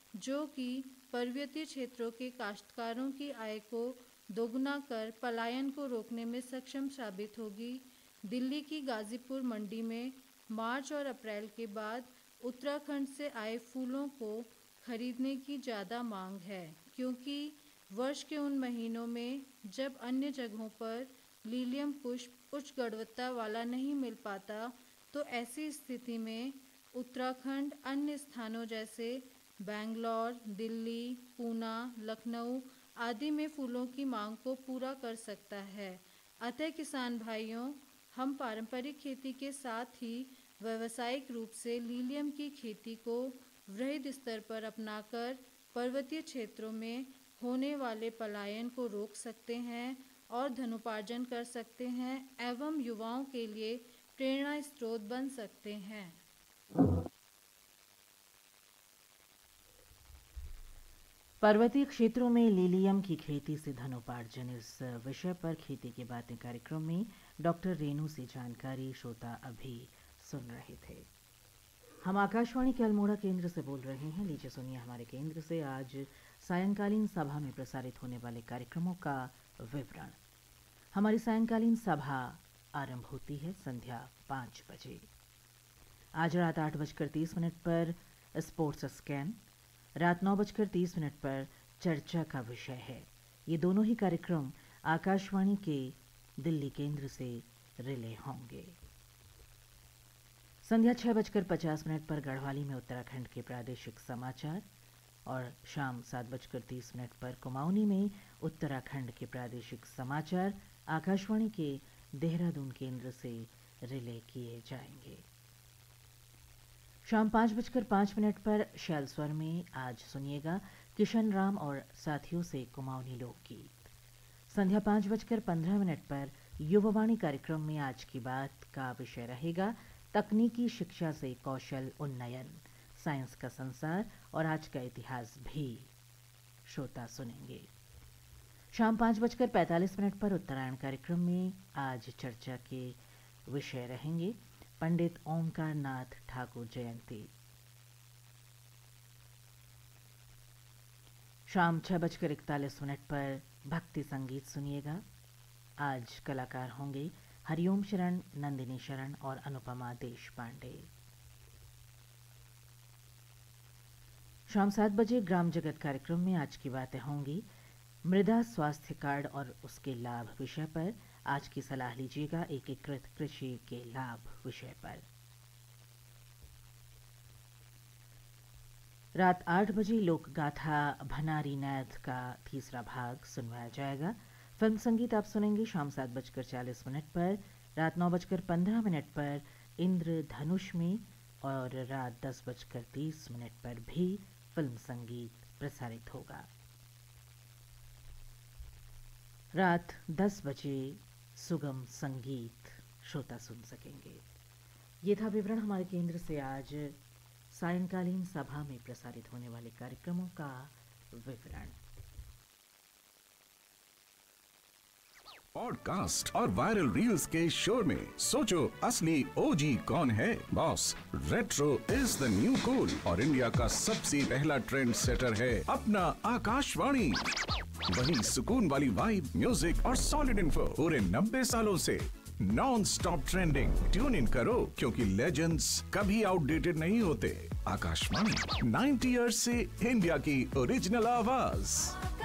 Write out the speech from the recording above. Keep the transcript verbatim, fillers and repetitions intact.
जो कि पर्वतीय क्षेत्रों के काश्तकारों की आय को दोगुना कर पलायन को रोकने में सक्षम साबित होगी। दिल्ली की गाजीपुर मंडी में मार्च और अप्रैल के बाद उत्तराखंड से आए फूलों को खरीदने की ज़्यादा मांग है, क्योंकि वर्ष के उन महीनों में जब अन्य जगहों पर लीलियम पुष्प उच्च गुणवत्ता वाला नहीं मिल पाता, तो ऐसी स्थिति में उत्तराखंड अन्य स्थानों जैसे बेंगलोर, दिल्ली, पूना, लखनऊ आदि में फूलों की मांग को पूरा कर सकता है। अतः किसान भाइयों, हम पारंपरिक खेती के साथ ही व्यावसायिक रूप से लीलियम की खेती को वृहद स्तर पर अपनाकर पर्वतीय क्षेत्रों में होने वाले पलायन को रोक सकते हैं और धनोपार्जन कर सकते हैं एवं युवाओं के लिए प्रेरणा स्रोत बन सकते हैं। पर्वतीय क्षेत्रों में लीलियम की खेती से धनोपार्जन, इस विषय पर खेती की बातें कार्यक्रम में डॉक्टर रेणु से जानकारी श्रोता अभी सुन रहे थे। हम आकाशवाणी के अल्मोड़ा केंद्र से बोल रहे हैं। लीजिए सुनिए हमारे केंद्र से आज सायंकालीन सभा में प्रसारित होने वाले कार्यक्रमों का विवरण। हमारी सायंकालीन सभा आरंभ होती है संध्या पाँच बजे। आज रात आठ बजकर तीस मिनट पर स्पोर्ट्स स्कैन, रात नौ बजकर तीस मिनट पर चर्चा का विषय है। ये दोनों ही कार्यक्रम आकाशवाणी के दिल्ली केंद्र से रिले होंगे। संध्या छह बजकर पचास मिनट पर गढ़वाली में उत्तराखंड के प्रादेशिक समाचार और शाम सात बजकर तीस मिनट पर कुमाऊनी में उत्तराखंड के प्रादेशिक समाचार आकाशवाणी के देहरादून केंद्र से रिले किए जाएंगे। शाम पाँच बजकर पाँच मिनट पर शैल स्वर में आज सुनिएगा किशन राम और साथियों से कुमाऊनी लोकगीत। संध्या पाँच बजकर पंद्रह मिनट पर युवावाणी कार्यक्रम में आज की बात का विषय रहेगा तकनीकी शिक्षा से कौशल उन्नयन, साइंस का संसार और आज का इतिहास भी श्रोता सुनेंगे। शाम पाँच बजकर पैंतालीस मिनट पर उत्तरायण कार्यक्रम में आज चर्चा के विषय रहेंगे पंडित ओमकार नाथ ठाकुर जयंती। शाम छह बजकर इकतालीस मिनट पर भक्ति संगीत सुनिएगा। आज कलाकार होंगे हरिओम शरण, नंदिनी शरण और अनुपमा देश पांडे। शाम सात बजे ग्राम जगत कार्यक्रम में आज की बातें होंगी मृदा स्वास्थ्य कार्ड और उसके लाभ विषय पर। आज की सलाह लीजिएगा एकीकृत कृषि के लाभ विषय पर। रात आठ बजे लोक गाथा भनारी नैथ का तीसरा भाग सुनवाया जाएगा। फिल्म संगीत आप सुनेंगे शाम सात बजकर चालीस मिनट पर, रात नौ बजकर पंद्रह मिनट पर इंद्रधनुष में और रात दस बजकर तीस मिनट पर भी फिल्म संगीत प्रसारित होगा। रात दस बजे सुगम संगीत श्रोता सुन सकेंगे। ये था विवरण हमारे केंद्र से आज सायंकालीन सभा में प्रसारित होने वाले कार्यक्रमों का विवरण। पॉडकास्ट और वायरल रील्स के शोर में सोचो असली ओजी कौन है। Boss, retro is the new cool और इंडिया का सबसे पहला ट्रेंड सेटर है अपना आकाशवाणी। वही सुकून वाली वाइब, म्यूजिक और सॉलिड इन्फो पूरे नब्बे सालों से non stop trending. Tune in करो क्योंकि लेजेंड्स कभी आउटडेटेड नहीं होते। आकाशवाणी, नाइंटी इयर्स से इंडिया की ओरिजिनल आवाज।